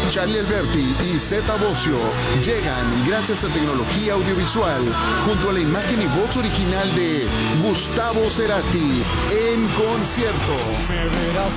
Charlie Alberti y Zeta Bosio llegan gracias a tecnología audiovisual junto a la imagen y voz original de Gustavo Cerati en concierto. Me verás